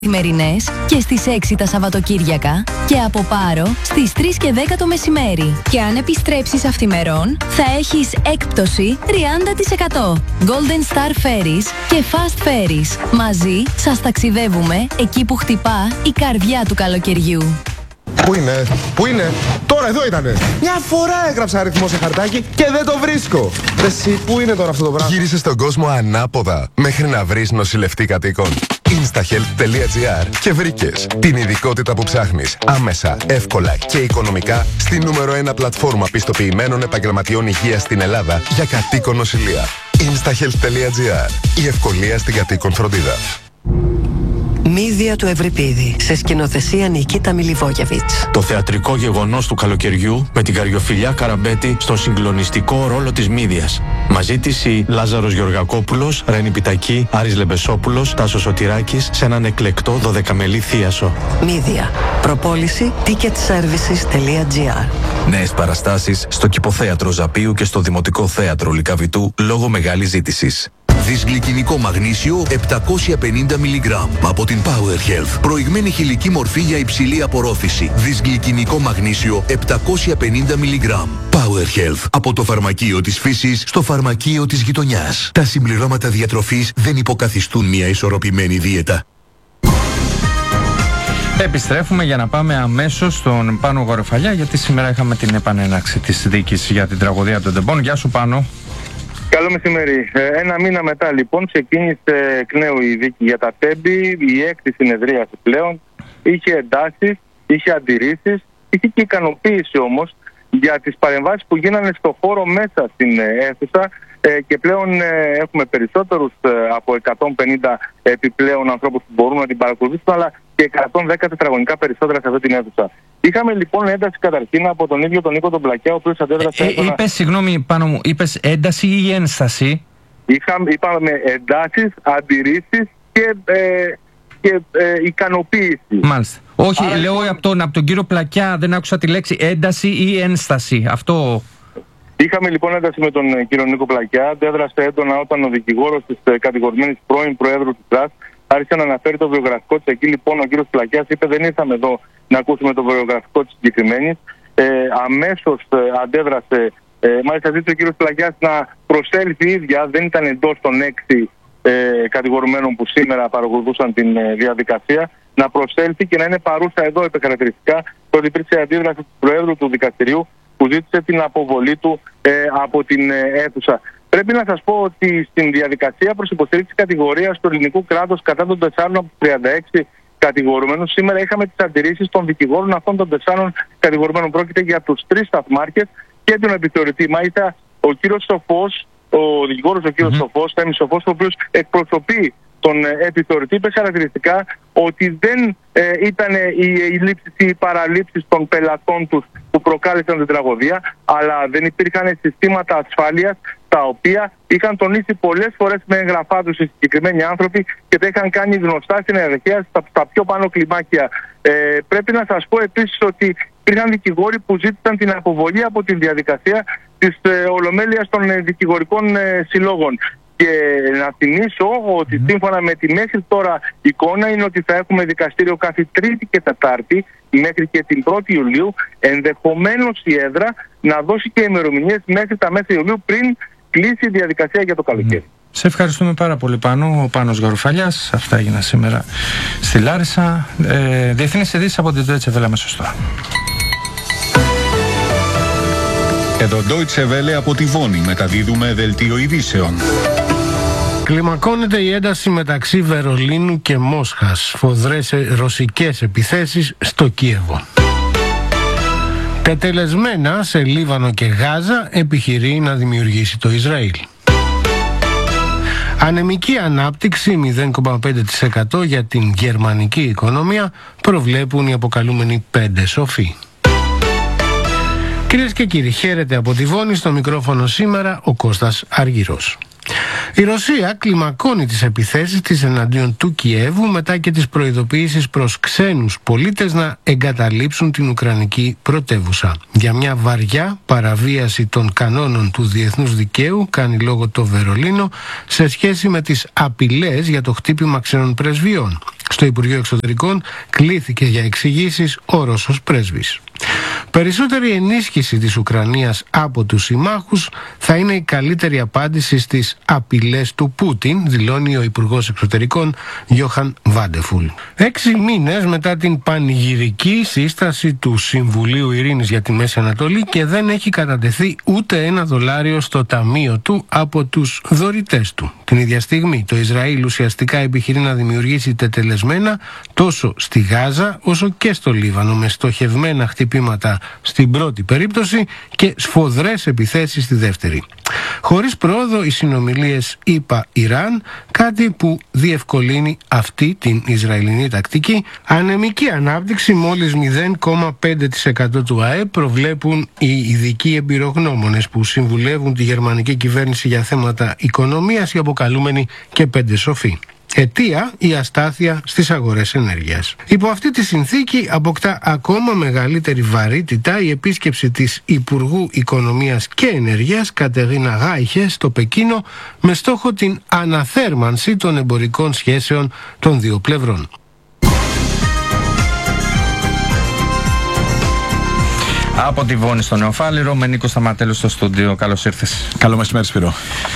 Καθημερινές και στις 6 τα Σαββατοκύριακα και από Πάρο στις 3 και 10 το μεσημέρι. Και αν επιστρέψεις αυθημερών, θα έχεις έκπτωση 30%. Golden Star Ferries και Fast Ferries. Μαζί σας ταξιδεύουμε εκεί που χτυπά η καρδιά του καλοκαιριού. Πού είναι, τώρα εδώ ήτανε. Μια φορά έγραψα αριθμό σε χαρτάκι και δεν το βρίσκω. Εσύ, πού είναι τώρα αυτό το πράγμα? Γύρισε στον κόσμο ανάποδα μέχρι να βρεις νοσηλευτή κατοίκων. Instahealth.gr και βρήκες την ειδικότητα που ψάχνεις άμεσα, εύκολα και οικονομικά στη νούμερο 1 πλατφόρμα πιστοποιημένων επαγγελματιών υγείας στην Ελλάδα για κατοίκον νοσηλεία. Instahealth.gr. Η ευκολία στην κατοίκον φροντίδα. Μύδια του Ευρυπίδη, σε σκηνοθεσία Νικίτα Μιλιβόγεβιτς. Το θεατρικό γεγονός του καλοκαιριού με την Καριοφιλιά Καραμπέτη στον συγκλονιστικό ρόλο της Μύδιας. Μαζί της η Λάζαρος Γεωργακόπουλος, Ρένη Πιτακή, Άρης Λεμπεσόπουλος, Τάσος Σωτηράκης σε έναν εκλεκτό 12μελή θίασο. Μύδια. Προπόληση ticketservices.gr. Νέες παραστάσεις στο Κηποθέατρο Ζαπίου και στο Δημοτικό Θέατρο Λυκαβητού λόγω μεγάλης ζήτησης. Δυσγλυκινικό μαγνήσιο 750 mg από την Power Health. Προηγμένη χηλική μορφή για υψηλή απορρόφηση. Δυσγλυκινικό μαγνήσιο 750 mg. Power Health. Από το φαρμακείο της φύσης στο φαρμακείο της γειτονιάς. Τα συμπληρώματα διατροφής δεν υποκαθιστούν μια ισορροπημένη δίαιτα. Επιστρέφουμε για να πάμε αμέσως στον Πάνο Γοροφαλιά, γιατί σήμερα είχαμε την επανέναρξη της δίκης για την τραγωδία των Τεμπών. Γεια σου, Πάνο. Καλό μεσημέρι. Ένα μήνα μετά λοιπόν ξεκίνησε εκ νέου η δίκη για τα Τέμπη, η έκτη συνεδρίαση πλέον. Είχε εντάσεις, είχε αντιρρήσεις, είχε και ικανοποίηση όμως για τις παρεμβάσεις που γίνανε στο χώρο μέσα στην αίθουσα και πλέον έχουμε περισσότερους από 150 επιπλέον ανθρώπους που μπορούν να την παρακολουθήσουν, αλλά και 110 τετραγωνικά περισσότερα σε αυτή την αίθουσα. Είχαμε λοιπόν ένταση καταρχήν από τον ίδιο τον Νίκο τον Πλακιά, ο οποίος αντέδρασε έντονα. Είπες, συγγνώμη, Πάνο μου, είπες ένταση ή ένσταση? Είπαμε εντάσεις, αντιρρήσεις και ικανοποίηση. Μάλιστα. Όχι, άρα, λέω από τον κύριο Πλακιά, δεν άκουσα τη λέξη ένταση ή ένσταση. Αυτό. Είχαμε λοιπόν ένταση με τον κύριο Νίκο Πλακιά. Αντέδρασε έντονα όταν ο δικηγόρος της κατηγορημένης πρώην Προέδρου της ΤΡΑΣ άρχισε να αναφέρει το βιογραφικό της. Εκεί λοιπόν ο κύριος Πλακιάς είπε: δεν ήρθαμε εδώ να ακούσουμε το βιογραφικό της συγκεκριμένης. Αμέσως αντέδρασε. Μάλιστα ζήτησε ο κύριος Πλακιάς να προσέλθει η ίδια. Δεν ήταν εντός των 6 κατηγορουμένων που σήμερα παρακολουθούσαν την διαδικασία. Να προσέλθει και να είναι παρούσα εδώ επικρατηριστικά, ότι υπήρξε αντίδραση του Προέδρου του Δικαστηρίου που ζήτησε την αποβολή του από την αίθουσα. Πρέπει να σας πω ότι στην διαδικασία προς υποστήριξη κατηγορίας του ελληνικού κράτους κατά των 4 από τους 36 κατηγορουμένους, σήμερα είχαμε τις αντιρρήσεις των δικηγόρων αυτών των 4 κατηγορουμένων. Πρόκειται για τους 3 σταθμάρχες και τον επιθεωρητή. Μάλιστα, ο κύριος Σοφός, ο δικηγόρος ο κύριος Σοφός, Θέμης Σοφός, ο οποίος εκπροσωπεί τον επιθεωρητή, είπε χαρακτηριστικά ότι δεν ήταν οι λήψεις ή οι παραλήψεις των πελατών τους που προκάλεσαν την τραγωδία, αλλά δεν υπήρχαν συστήματα ασφάλειας τα οποία είχαν τονίσει πολλές φορές με έγγραφά τους οι συγκεκριμένοι άνθρωποι και τα είχαν κάνει γνωστά στην ιεραρχία στα πιο πάνω κλιμάκια. Πρέπει να σας πω επίσης ότι υπήρχαν δικηγόροι που ζήτησαν την αποβολή από τη διαδικασία της ολομέλειας των δικηγορικών συλλόγων. Και να θυμίσω ότι σύμφωνα με τη μέχρι τώρα εικόνα είναι ότι θα έχουμε δικαστήριο κάθε Τρίτη και Τετάρτη μέχρι και την 1η Ιουλίου, ενδεχομένως η έδρα να δώσει και ημερομηνίες μέχρι τα μέσα Ιουλίου πριν κλείσει η διαδικασία για το καλοκαίρι. Σε ευχαριστούμε πάρα πολύ, Πάνο. Ο Πάνος Γαρουφαλιάς. Αυτά έγιναν σήμερα στη Λάρισα. Διεθνείς ειδήσεις από την Deutsche Welle αμέσως τώρα. Εδώ Deutsche Welle από τη Βόνη μεταδίδουμε δελτίο ειδήσεων. Κλιμακώνεται η ένταση μεταξύ Βερολίνου και Μόσχας. Σφοδρές ρωσικές επιθέσεις στο Κίεβο. Τετελεσμένα σε Λίβανο και Γάζα επιχειρεί να δημιουργήσει το Ισραήλ. Ανεμική ανάπτυξη 0,5% για την γερμανική οικονομία προβλέπουν οι αποκαλούμενοι 5 σοφοί. Κυρίες και κύριοι, χαίρετε από τη Βόνη, στο μικρόφωνο σήμερα ο Κώστας Αργυρός. Η Ρωσία κλιμακώνει τις επιθέσεις της εναντίον του Κιέβου μετά και τις προειδοποιήσεις προς ξένους πολίτες να εγκαταλείψουν την Ουκρανική πρωτεύουσα. Για μια βαριά παραβίαση των κανόνων του διεθνούς δικαίου κάνει λόγο το Βερολίνο σε σχέση με τις απειλές για το χτύπημα ξένων πρεσβειών. Στο Υπουργείο Εξωτερικών κλήθηκε για εξηγήσεις ο Ρώσος πρέσβης. Περισσότερη ενίσχυση της Ουκρανίας από τους συμμάχους θα είναι η καλύτερη απάντηση στις απειλές του Πούτιν, δηλώνει ο Υπουργός Εξωτερικών Γιόχαν Βάντεφουλ. 6 μήνες μετά την πανηγυρική σύσταση του Συμβουλίου Ειρήνης για τη Μέση Ανατολή και δεν έχει κατατεθεί ούτε $1 στο ταμείο του από τους δωρητές του. Την ίδια στιγμή το Ισραήλ ουσιαστικά επιχειρεί να δημιουργήσει τετελεσμένα τόσο στη Γάζα όσο και στο Λίβανο με στοχευμένα χτυπήματα στην πρώτη περίπτωση και σφοδρές επιθέσεις στη δεύτερη. Χωρίς πρόοδο οι συνομιλίες ΗΠΑ-Ιράν, κάτι που διευκολύνει αυτή την Ισραηλινή τακτική. Ανεμική ανάπτυξη μόλις 0,5% του ΑΕΠ προβλέπουν οι ειδικοί εμπειρογνώμονες που συμβουλεύουν τη γερμανική κυβέρνηση για θέματα οικονομίας, οι αποκαλούμενοι και 5 σοφοί. Αιτία η αστάθεια στις αγορές ενέργειας. Υπό αυτή τη συνθήκη αποκτά ακόμα μεγαλύτερη βαρύτητα η επίσκεψη της Υπουργού Οικονομίας και Ενέργειας Κατερίνα Γάιχε στο Πεκίνο με στόχο την αναθέρμανση των εμπορικών σχέσεων των δύο πλευρών. Από τη Βόνη στο Νεοφάλιρο με Νίκο Σταματέλου στο στούντιο. Καλώς ήρθες. Καλό μεσημέρι, Σπύρο.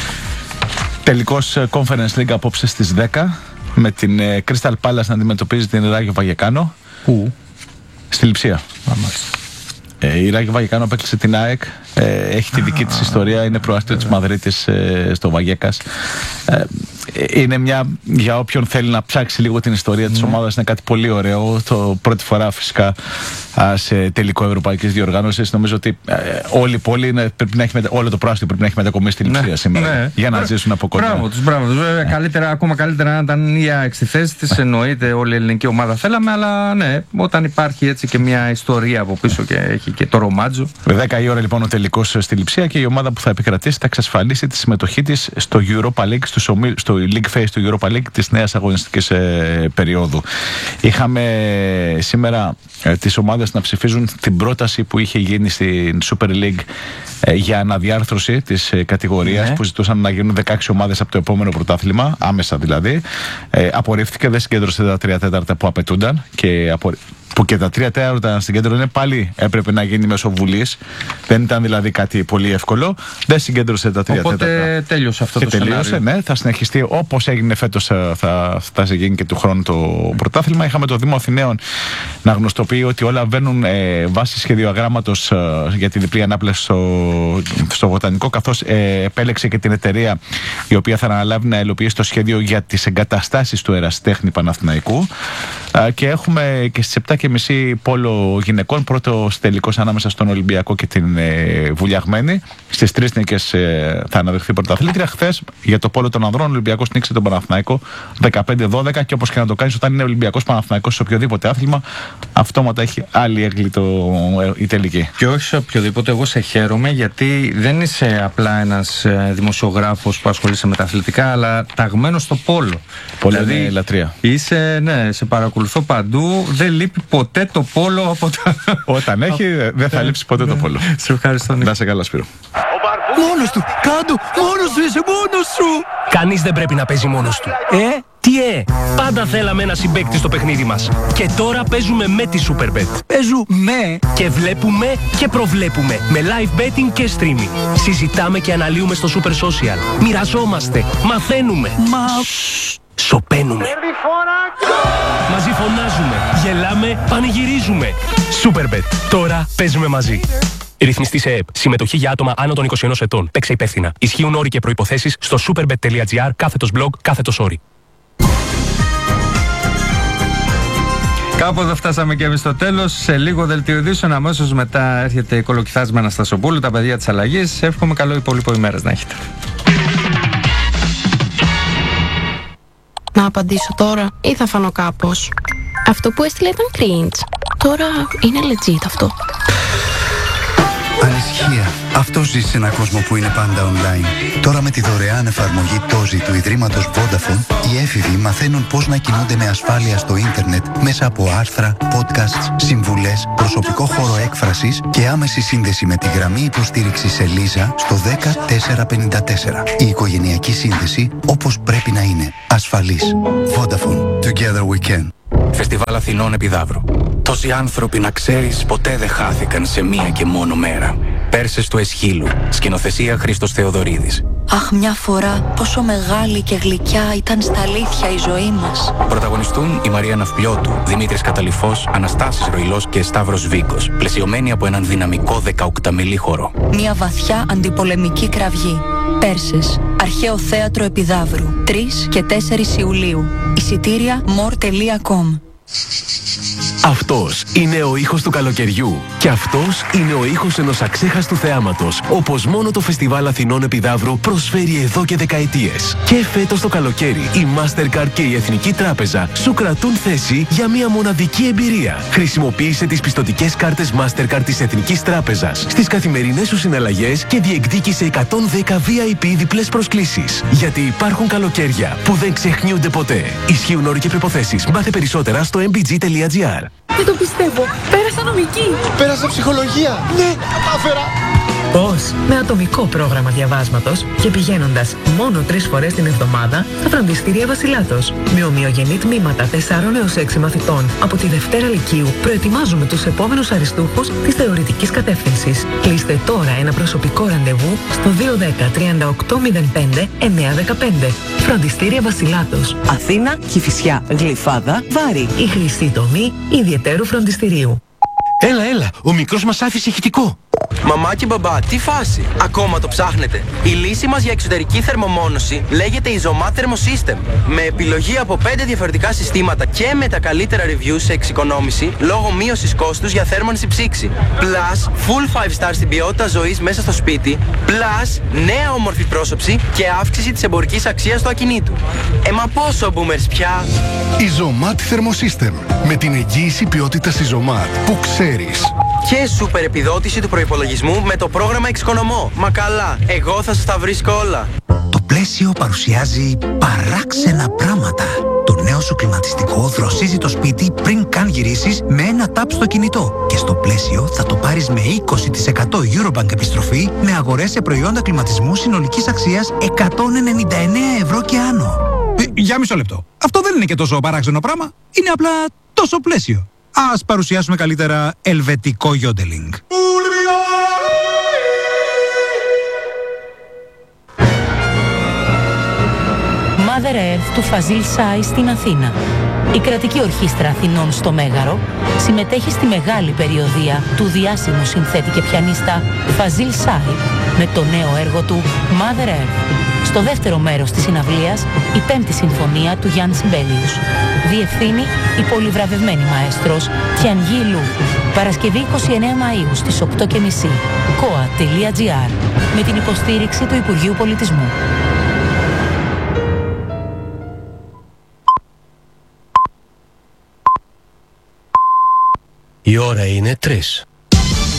Τελικός Conference League απόψε στις 10 με την Crystal Palace να αντιμετωπίζει την Ράγιο Βαγεκάνο. Πού? Στη Λειψία. Η Ράγιο Βαγεκάνο απέκλεισε την ΑΕΚ. Έχει τη δική της ιστορία. Είναι προάστιο της Μαδρίτης στο Βαγέκας. Είναι μια, για όποιον θέλει να ψάξει λίγο την ιστορία της ομάδας, είναι κάτι πολύ ωραίο. Το πρώτη φορά φυσικά σε τελικό ευρωπαϊκής διοργάνωσης. Νομίζω ότι όλη η πόλη πρέπει να έχει, όλο το πράσινο πρέπει να έχει μετακομίσει στη Λειψία σήμερα για να ζήσουν από κοντά. Μπράβο τους. Βέβαια, ακόμα καλύτερα να ήταν η ΑΕΚ στη θέση της. Εννοείται όλη η ελληνική ομάδα θέλαμε, αλλά ναι, όταν υπάρχει έτσι και μια ιστορία από πίσω και έχει και το ρομάτζο. 10 η ώρα λοιπόν ο τελικός στη Λειψία και η ομάδα που θα επικρατήσει θα εξασφαλίσει τη συμμετοχή της στο Europa League, στο League Phase του Europa League της νέας αγωνιστικής περίοδου. Είχαμε σήμερα τις ομάδες να ψηφίζουν την πρόταση που είχε γίνει στην Super League για αναδιάρθρωση της κατηγορίας, που ζητούσαν να γίνουν 16 ομάδες από το επόμενο πρωτάθλημα, άμεσα δηλαδή. Απορρίφθηκε, δεν συγκέντρωσε τα 3/4 που απαιτούνταν που και τα 3/4 στην κέντρο είναι πάλι έπρεπε να γίνει μέσω βουλής. Δεν ήταν δηλαδή κάτι πολύ εύκολο. Δεν συγκέντρωσε τα 3/4. Οπότε τέλειωσε αυτό και το σενάριο. Ναι, θα συνεχιστεί όπως έγινε φέτος, θα γίνει και του χρόνου το πρωτάθλημα. Είχαμε το Δήμο Αθηναίων να γνωστοποιεί ότι όλα βαίνουν βάσει σχεδιογράμματος για τη διπλή ανάπλαση στο Βοτανικό, καθώς επέλεξε και την εταιρεία η οποία θα αναλάβει να υλοποιήσει το σχέδιο για τις εγκαταστάσεις του Ερασιτέχνη Παναθηναϊκού. Και έχουμε και στις 7:30 πόλο γυναικών, πρώτος τελικός ανάμεσα στον Ολυμπιακό και την Βουλιαγμένη. Στις 3 νίκες θα αναδειχθεί πρωταθλήτρια. Χθες για το πόλο των ανδρών ο Ολυμπιακός νίκησε τον Παναθηναϊκό 15-12 και όπως και να το κάνεις, όταν είναι Ολυμπιακός Παναθηναϊκός σε οποιοδήποτε άθλημα, αυτόματα έχει άλλη έγκλη η τελική. Και όχι σε οποιοδήποτε. Εγώ σε χαίρομαι γιατί δεν είσαι απλά ένας δημοσιογράφος που ασχολείσαι με τα αθλητικά, αλλά ταγμένος στο πόλο. Πόλο δηλαδή, είναι λατρεία. Είσαι, ναι, σε παρακολουθώ παντού. Δεν λείπει ποτέ το πόλο από τα. Όταν έχει, δεν θα λείψει ποτέ το πόλο. Σε ευχαριστώ. Να σε καλά, Σπύρο. Μόνος του! Κάντο! Μόνος σου! Είσαι μόνος σου! Κανείς δεν πρέπει να παίζει μόνος του. Τι πάντα θέλαμε ένα συμπαίκτη στο παιχνίδι μας. Και τώρα παίζουμε με τη Superbet. Παίζουμε και βλέπουμε και προβλέπουμε. Με live betting και streaming. Συζητάμε και αναλύουμε στο Super Social. Μοιραζόμαστε. Μαθαίνουμε. Σωπαίνουμε. Μαζί φωνάζουμε. Γελάμε. Πανηγυρίζουμε. Superbet. Τώρα παίζουμε μαζί. Ρυθμιστή σε ΕΕΠ. Συμμετοχή για άτομα άνω των 21 ετών. Παίξε υπεύθυνα. Ισχύουν όροι και προϋποθέσεις στο superbet.gr/blog/όροι. Κάπου εδώ φτάσαμε και εμείς στο τέλος. Σε λίγο δελτίο ειδήσεων. Αμέσως μετά έρχεται η Κολοκυθάσμα Αναστασοπούλου, τα παιδιά της αλλαγής. Εύχομαι καλό υπόλοιπο ημέρας να έχετε. Να απαντήσω τώρα ή θα φανώ κάπως? Αυτό που έστειλε ήταν cringe. Τώρα είναι legit αυτό. Ανησυχία. Αυτό ζει σε έναν κόσμο που είναι πάντα online. Τώρα με τη δωρεάν εφαρμογή Tozi του Ιδρύματος Vodafone, οι έφηβοι μαθαίνουν πώς να κινούνται με ασφάλεια στο ίντερνετ μέσα από άρθρα, podcasts, συμβουλές, προσωπικό χώρο έκφρασης και άμεση σύνδεση με τη γραμμή υποστήριξης Ελίζα στο 10454. Η οικογενειακή σύνδεση όπως πρέπει να είναι. Ασφαλής. Vodafone. Together we can. Φεστιβάλ Αθηνών Επιδαύρου. Τόσοι άνθρωποι, να ξέρεις, ποτέ δεν χάθηκαν σε μία και μόνο μέρα. Πέρσες του Εσχύλου. Σκηνοθεσία Χρήστος Θεοδωρίδης. Αχ, μια φορά πόσο μεγάλη και γλυκιά ήταν στα αλήθεια η ζωή μας. Πρωταγωνιστούν η Μαρία Ναυπλιώτου, Δημήτρης Καταλυφός, Αναστάσης Ροϊλός και Σταύρος Βίκος, πλαισιωμένοι από έναν δυναμικό 18μελή χώρο. Μια βαθιά αντιπολεμική κραυγή. Πέρσες, Αρχαίο Θέατρο Επιδαύρου, 3 και 4 Ιουλίου. Εισιτήρια more.com. Αυτός είναι ο ήχος του καλοκαιριού και αυτός είναι ο ήχος ενός αξέχαστου θεάματος, όπως μόνο το Φεστιβάλ Αθηνών Επιδαύρου προσφέρει εδώ και δεκαετίες. Και φέτος το καλοκαίρι η Mastercard και η Εθνική Τράπεζα σου κρατούν θέση για μια μοναδική εμπειρία. Χρησιμοποίησε τις πιστωτικές κάρτες Mastercard της Εθνικής Τράπεζας στις καθημερινές σου συναλλαγές και διεκδίκησε 110 VIP διπλές προσκλήσεις. Γιατί υπάρχουν καλοκαίρια που δεν ξεχνιούνται ποτέ. Ισχύουν όροι και προϋποθέσεις. Μάθε περισσότερα στο mbg.gr. Δεν το πιστεύω. Πέρασα νομική. Πέρασα ψυχολογία. Ναι, κατάφερα. Πώς? Με ατομικό πρόγραμμα διαβάσματος και πηγαίνοντας μόνο 3 φορές την εβδομάδα στα φροντιστήρια Βασιλάτος. Με ομοιογενή τμήματα 4 έως 6 μαθητών από τη Δευτέρα Λυκείου προετοιμάζουμε τους επόμενους αριστούχους της θεωρητικής κατεύθυνσης. Κλείστε τώρα ένα προσωπικό ραντεβού στο 210 38 05 915. Φροντιστήρια Βασιλάτος. Αθήνα, Κηφισιά, Γλυφάδα, Βάρη. Η χρηστή τομή ιδιαιτέρου φροντιστηρίου. Έλα, ο μικρός μας άφησε ηχητικό. Μαμά και μπαμπά, τι φάση! Ακόμα το ψάχνετε? Η λύση μας για εξωτερική θερμομόνωση λέγεται Isomat Thermosystem. Με επιλογή από 5 διαφορετικά συστήματα και με τα καλύτερα reviews σε εξοικονόμηση λόγω μείωσης κόστους για θέρμανση ψήξη. Plus, full 5 stars στην ποιότητα ζωής μέσα στο σπίτι. Plus, νέα όμορφη πρόσωψη και αύξηση της εμπορικής αξίας του ακινήτου. Μα πόσο boomers πια! Isomat Thermosystem. Με την εγγύηση ποιότητας Isomat που ξέρεις. Και σούπερ επιδότηση του προϋπολογισμού με το πρόγραμμα Εξοικονομώ. Μα καλά, εγώ θα σας τα βρίσκω όλα. Το πλαίσιο παρουσιάζει παράξενα πράγματα. Το νέο σου κλιματιστικό δροσίζει το σπίτι πριν καν γυρίσεις με ένα τάπ στο κινητό. Και στο πλαίσιο θα το πάρεις με 20% Eurobank επιστροφή με αγορές σε προϊόντα κλιματισμού συνολικής αξίας 199 ευρώ και άνω. Για μισό λεπτό. Αυτό δεν είναι και τόσο παράξενο πράγμα. Είναι απλά τόσο πλαίσιο. Ας παρουσιάσουμε καλύτερα ελβετικό γιόντελινγκ. Mother Earth του Φαζίλ Σάι στην Αθήνα. Η κρατική ορχήστρα Αθηνών στο Μέγαρο συμμετέχει στη μεγάλη περιοδεία του διάσημου συνθέτη και πιανίστα Φαζίλ Σάι με το νέο έργο του Mother Earth. Στο δεύτερο μέρος της συναυλίας, η 5η συμφωνία του Γιάννη Σιμπέλιους. Διευθύνει η πολυβραβευμένη μαέστρος Τιανγί Λου. Παρασκευή 29 Μαΐου στις 8.30. koa.gr με την υποστήριξη του Υπουργείου Πολιτισμού. Η ώρα είναι 3.